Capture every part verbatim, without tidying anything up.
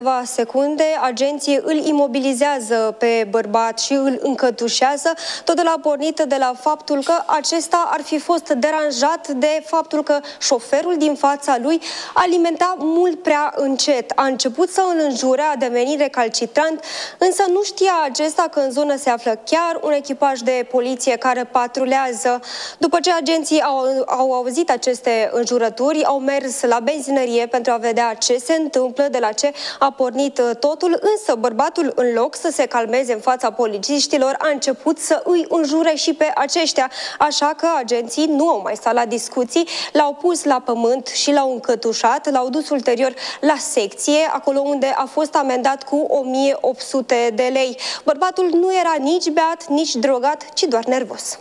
Câteva secunde, agenții îl imobilizează pe bărbat și îl încătușează. Totul a pornit de la faptul că acesta ar fi fost deranjat de faptul că șoferul din fața lui alimenta mult prea încet. A început să îl înjure, a devenit recalcitrant, însă nu știa acesta că în zonă se află chiar un echipaj de poliție care patrulează. După ce agenții au, au auzit aceste înjurături, au mers la benzinărie pentru a vedea ce se întâmplă, de la ce a pornit totul, însă bărbatul, în loc să se calmeze în fața polițiștilor, a început să îi înjure și pe aceștia, așa că agenții nu au mai stat la discuții, l-au pus la pământ și l-au încătușat, l-au dus ulterior la secție, acolo unde a fost amendat cu o mie opt sute de lei. Bărbatul nu era nici beat, nici drogat, ci doar nervos.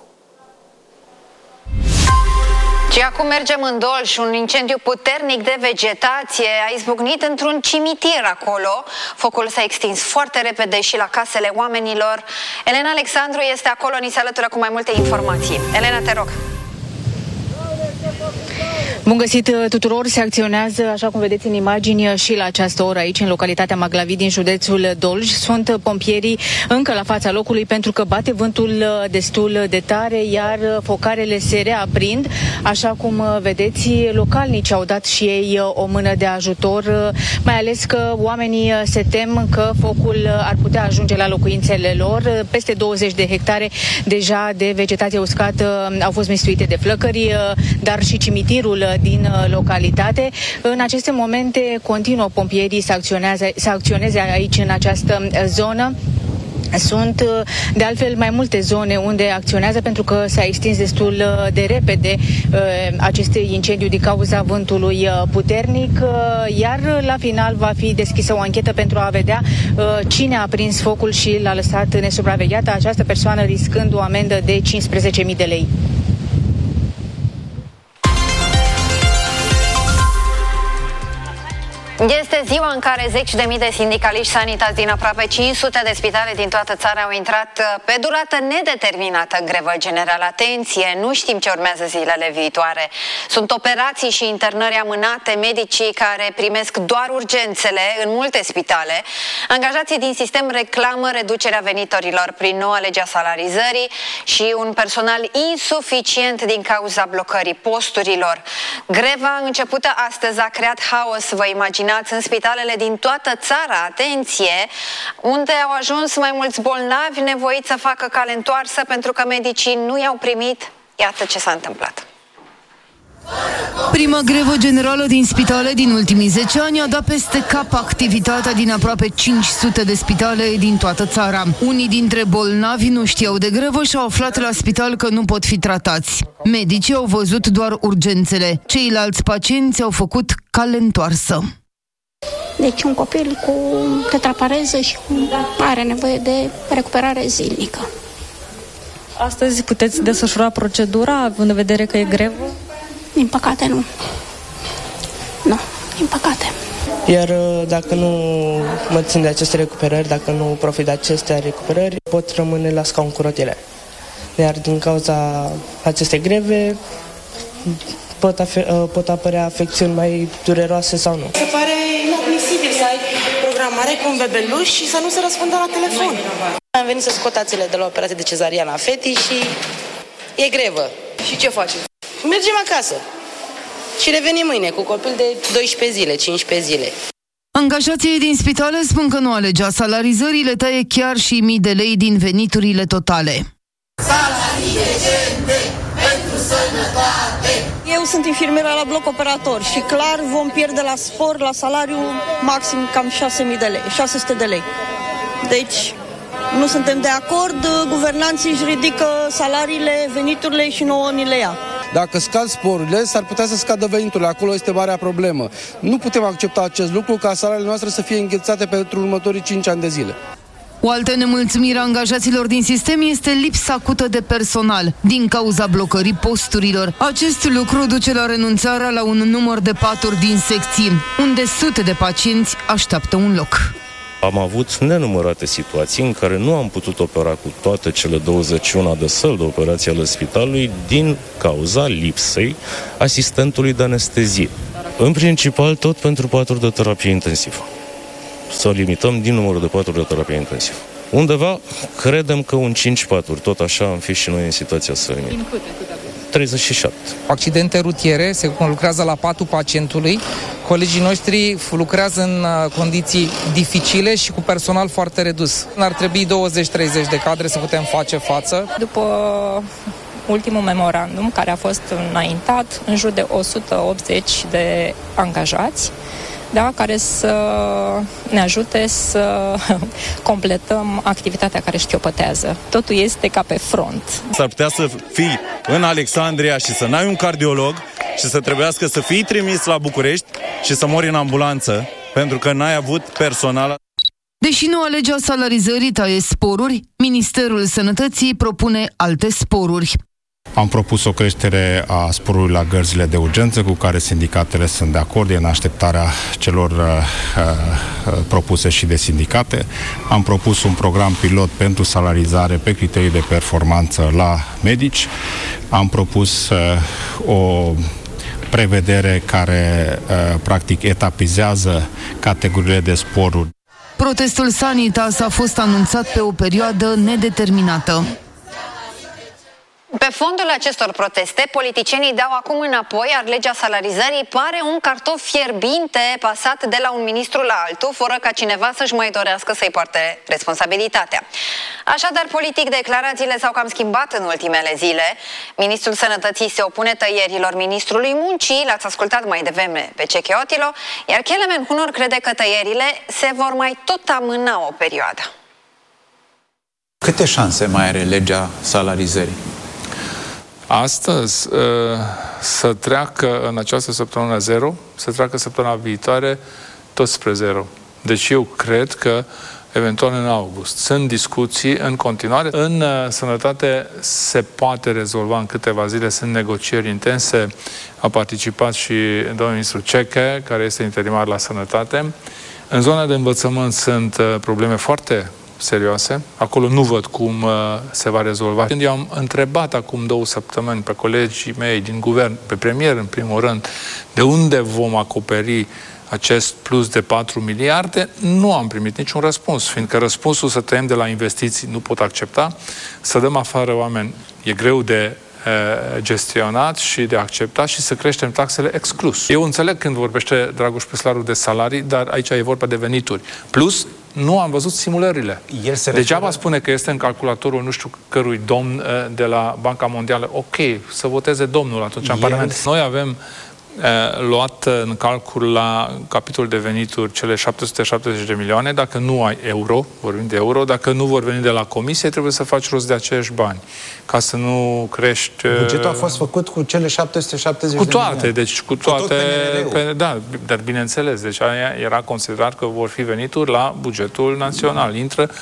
Și acum mergem în Dolj. Un incendiu puternic de vegetație a izbucnit într-un cimitir acolo. Focul s-a extins foarte repede și la casele oamenilor. Elena Alexandru este acolo, ni se alătură cu mai multe informații. Elena, te rog. Bun găsit tuturor, se acționează, așa cum vedeți în imagini, și la această oră aici, în localitatea Maglavi din județul Dolj. Sunt pompierii încă la fața locului pentru că bate vântul destul de tare, iar focarele se reaprind. Așa cum vedeți, localnicii au dat și ei o mână de ajutor, mai ales că oamenii se tem că focul ar putea ajunge la locuințele lor. Peste douăzeci de hectare deja de vegetație uscată au fost mistuite de flăcări, dar și cimitirul din localitate. În aceste momente continuă pompierii să acționeze, să acționeze aici în această zonă. Sunt de altfel mai multe zone unde acționează pentru că s-a extins destul de repede acest incendiu din cauza vântului puternic, iar la final va fi deschisă o anchetă pentru a vedea cine a prins focul și l-a lăsat nesupravegheată, această persoană riscând o amendă de cincisprezece mii de lei. Este ziua în care zeci de mii de sindicaliști sanitari din aproape cinci sute de spitale din toată țara au intrat pe durată nedeterminată în grevă generală. Atenție, nu știm ce urmează zilele viitoare. Sunt operații și internări amânate, medicii care primesc doar urgențele în multe spitale. Angajații din sistem reclamă reducerea venitorilor prin noua lege a salarizării și un personal insuficient din cauza blocării posturilor. Greva începută astăzi a creat haos, vă imaginați, în spitalele din toată țara, atenție, unde au ajuns mai mulți bolnavi nevoiți să facă cale întoarsă pentru că medicii nu i-au primit. Iată ce s-a întâmplat. Prima grevă generală din spitale din ultimii zece ani a dat peste cap activitatea din aproape cinci sute de spitale din toată țara. Unii dintre bolnavi nu știau de grevă și au aflat la spital că nu pot fi tratați. Medicii au văzut doar urgențele. Ceilalți pacienți au făcut cale întoarsă. Deci un copil cu tetrapareză și cu are nevoie de recuperare zilnică. Astăzi puteți desfășura procedura, având în vedere că e grevă? Din păcate nu. Nu, din păcate. Iar dacă nu mă țin de aceste recuperări, dacă nu profit de aceste recuperări, pot rămâne la scaun cu rotile. Iar din cauza acestei greve pot, pot apărea afecțiuni mai dureroase sau nu. Se pare inadmisibil să ai programare cu un bebeluș și să nu se răspundă la telefon. Am venit să scot ațele de la operație de cezariană a fetii și e grevă. Și ce facem? Mergem acasă și revenim mâine cu copil de doisprezece zile, cincisprezece zile. Angajații din spitale spun că noua lege a salarizării le taie chiar și mii de lei din veniturile totale. Salarii decente pentru sănătate. Eu sunt infirmieră la bloc operator și clar vom pierde la spor, la salariu, maxim cam șase mii de lei, șase sute de lei. Deci nu suntem de acord, guvernanții își ridică salariile, veniturile și nouă ni le ia. Dacă scad sporurile, s-ar putea să scadă veniturile. Acolo este marea problemă. Nu putem accepta acest lucru ca salariile noastre să fie înghețate pentru următorii cinci ani de zile. O altă nemulțumire a angajaților din sistem este lipsa acută de personal, din cauza blocării posturilor. Acest lucru duce la renunțarea la un număr de paturi din secții, unde sute de pacienți așteaptă un loc. Am avut nenumărate situații în care nu am putut opera cu toate cele douăzeci și unu de săli de operație ale spitalului din cauza lipsei asistentului de anestezie. În principal tot pentru paturi de terapie intensivă. să limităm din numărul de paturi de terapie intensivă. Undeva, credem că un cinci paturi, tot așa am fi și noi în situația Sălmii. Din câte? Câte treizeci și șapte. Accidente rutiere, se lucrează la patul pacientului. Colegii noștri lucrează în condiții dificile și cu personal foarte redus. Ar trebui douăzeci treizeci de cadre să putem face față. După ultimul memorandum care a fost înaintat, în jur de o sută optzeci de angajați, da, care să ne ajute să completăm activitatea care șchiopătează. Totul este ca pe front. S-ar putea să fii în Alexandria și să n-ai un cardiolog și să trebuiască să fii trimis la București și să mori în ambulanță pentru că n-ai avut personal. Deși noua lege a salarizării taie sporuri, Ministerul Sănătății propune alte sporuri. Am propus o creștere a sporului la gărzile de urgență, cu care sindicatele sunt de acord, e în așteptarea celor uh, uh, propuse și de sindicate. Am propus un program pilot pentru salarizare pe criterii de performanță la medici. Am propus uh, o prevedere care uh, practic etapizează categoriile de sporuri. Protestul Sanitas a fost anunțat pe o perioadă nedeterminată. Pe fondul acestor proteste, politicienii dau acum înapoi, iar legea salarizării pare un cartof fierbinte pasat de la un ministru la altul, fără ca cineva să-și mai dorească să-i poarte responsabilitatea. Așadar, politic, declarațiile s-au cam schimbat în ultimele zile. Ministrul Sănătății se opune tăierilor ministrului Muncii, l-ați ascultat mai devreme pe Cecheotilo, iar Kelemen Hunor crede că tăierile se vor mai tot amâna o perioadă. Câte șanse mai are legea salarizării? Astăzi să treacă în această săptămână zero, să treacă săptămâna viitoare tot spre zero. Deci eu cred că eventual în august. Sunt discuții în continuare. În sănătate se poate rezolva în câteva zile, sunt negocieri intense. A participat și domnul ministru Ceche, care este interimar la sănătate. În zona de învățământ sunt probleme foarte serioase. Acolo nu văd cum uh, se va rezolva. Când eu am întrebat acum două săptămâni pe colegii mei din guvern, pe premier în primul rând, de unde vom acoperi acest plus de patru miliarde, nu am primit niciun răspuns, fiindcă răspunsul să tăiem de la investiții nu pot accepta, să dăm afară oameni e greu de uh, gestionat și de acceptat și să creștem taxele exclus. Eu înțeleg când vorbește Dragoș Păslaru de salarii, dar aici e vorba de venituri. Plus, nu am văzut simulările. Degeaba spune că este în calculatorul nu știu cărui domn de la Banca Mondială. Ok, să voteze domnul atunci în Parlament. Noi avem eh, luat în calcul la capitolul de venituri cele șapte sute șaptezeci de milioane. Dacă nu ai euro, vorbim de euro, dacă nu vor veni de la comisie, trebuie să faci rost de aceiași bani. Ca să nu crești... Bugetul a fost făcut cu cele șapte sute șaptezeci cu de toate, milioane. Deci cu toate... Cu pe, da, dar bineînțeles, deci aia era considerat că vor fi venituri la bugetul național. Intră...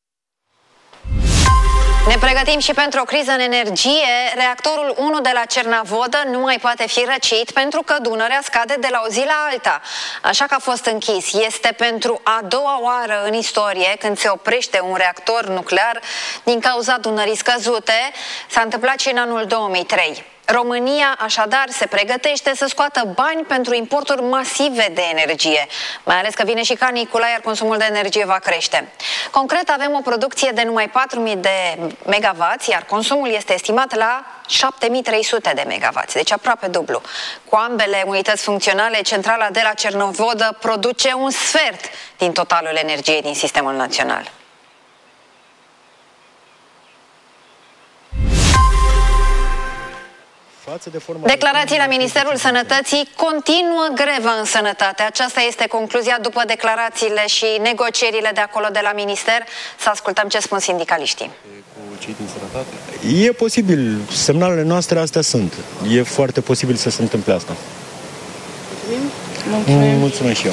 Ne pregătim și pentru o criză în energie. Reactorul unu de la Cernavodă nu mai poate fi răcit pentru că Dunărea scade de la o zi la alta. Așa că a fost închis. Este pentru a doua oară în istorie când se oprește un reactor nuclear din cauza Dunării scăzute. S-a întâmplat și în anul două mii trei. România, așadar, se pregătește să scoată bani pentru importuri masive de energie, mai ales că vine și canicula, iar consumul de energie va crește. Concret, avem o producție de numai patru mii de megawatts, iar consumul este estimat la șapte mii trei sute de megawatts, deci aproape dublu. Cu ambele unități funcționale, centrala de la Cernavodă produce un sfert din totalul energiei din sistemul național. Declarații la Ministerul Sănătății: continuă greva în sănătate. Aceasta este concluzia după declarațiile și negocierile de acolo de la minister. Să ascultăm ce spun sindicaliștii. E posibil, semnalele noastre astea sunt. E foarte posibil să se întâmple asta. Mulțumim. Mulțumesc și eu.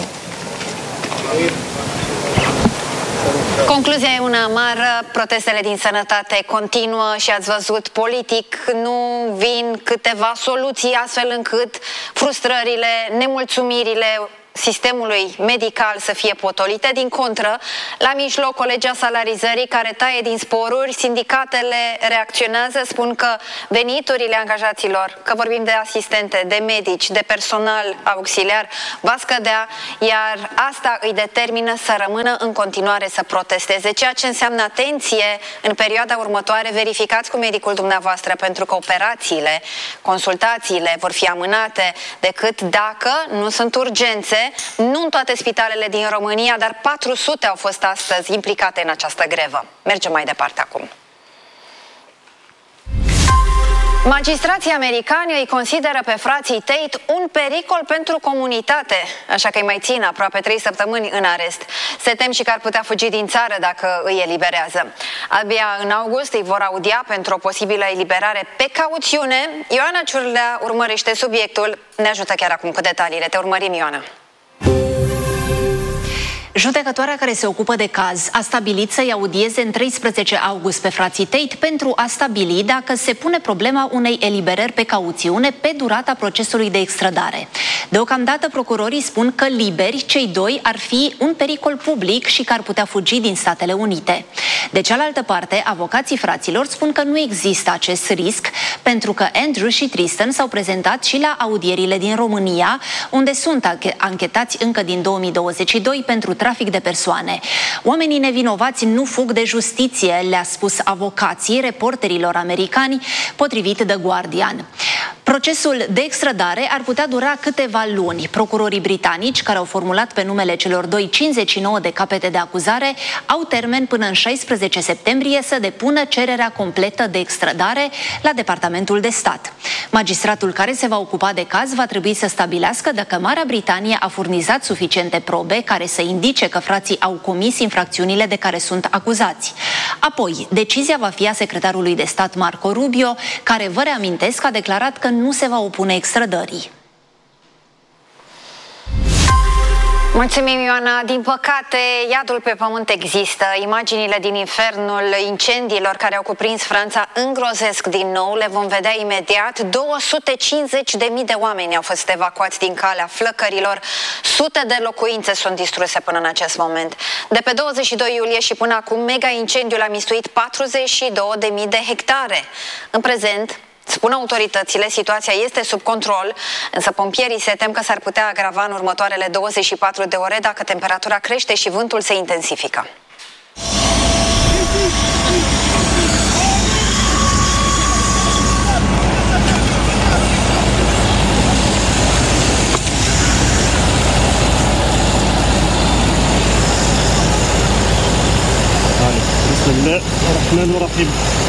Concluzia e una amară, protestele din sănătate continuă și ați văzut, politic nu vin câteva soluții astfel încât frustrările, nemulțumirile sistemului medical să fie potolite. Din contră, la mijloc, o lege a salarizării care taie din sporuri, sindicatele reacționează, spun că veniturile angajaților, că vorbim de asistente, de medici, de personal auxiliar, va scădea, iar asta îi determină să rămână în continuare să protesteze, ceea ce înseamnă atenție în perioada următoare. Verificați cu medicul dumneavoastră, pentru că operațiile, consultațiile vor fi amânate decât dacă nu sunt urgențe. Nu în toate spitalele din România, dar patru sute au fost astăzi implicate în această grevă. Mergem mai departe acum. Magistrații americani îi consideră pe frații Tate un pericol pentru comunitate, așa că îi mai țin aproape trei săptămâni în arest. Se tem și că ar putea fugi din țară dacă îi eliberează. Abia în august îi vor audia pentru o posibilă eliberare pe cauțiune. Ioana Ciurlea urmărește subiectul. Ne ajută chiar acum cu detaliile. Te urmărim, Ioana. Judecătoarea care se ocupă de caz a stabilit să-i audieze în treisprezece august pe frații Tate pentru a stabili dacă se pune problema unei eliberări pe cauțiune pe durata procesului de extradare. Deocamdată, procurorii spun că liberi, cei doi ar fi un pericol public și că ar putea fugi din Statele Unite. De cealaltă parte, avocații fraților spun că nu există acest risc, pentru că Andrew și Tristan s-au prezentat și la audierile din România, unde sunt anchetați încă din două mii douăzeci și doi pentru trafic de persoane. Oamenii nevinovați nu fug de justiție, le-a spus avocații reporterilor americani, potrivit The Guardian. Procesul de extradare ar putea dura câteva luni. Procurorii britanici, care au formulat pe numele celor doi cincizeci și nouă de capete de acuzare, au termen până în șaisprezece septembrie să depună cererea completă de extradare la Departamentul de Stat. Magistratul care se va ocupa de caz va trebui să stabilească dacă Marea Britanie a furnizat suficiente probe care să indice că frații au comis infracțiunile de care sunt acuzați. Apoi, decizia va fi a secretarului de stat Marco Rubio, care, vă reamintesc, a declarat că nu se va opune extrădării. Mulțumim, Ioana. Din păcate, iadul pe pământ există. Imaginile din infernul incendiilor care au cuprins Franța îngrozesc din nou. Le vom vedea imediat. două sute cincizeci de mii de oameni au fost evacuați din calea flăcărilor. Sute de locuințe sunt distruse până în acest moment. De pe douăzeci și doi iulie și până acum, mega incendiul a mistuit patruzeci și două de mii de hectare. În prezent, spun autoritățile, situația este sub control, însă pompierii se tem că s-ar putea agrava în următoarele douăzeci și patru de ore dacă temperatura crește și vântul se intensifică. Bismillahirrahmanirrahim.